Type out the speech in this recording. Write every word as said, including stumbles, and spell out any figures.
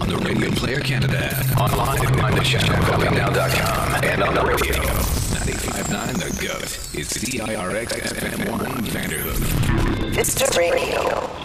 on the Radio Player Canada, online at the channel calling now dot com, and on the radio. ninety-five point nine The Goat. It's C I R X F M one Vanderhook. Mister Radio.